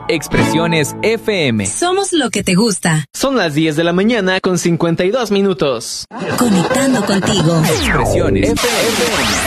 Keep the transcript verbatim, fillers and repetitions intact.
Expresiones F M. Somos lo que te gusta. Son las diez de la mañana con cincuenta y dos minutos. Conectando contigo. Expresiones F M.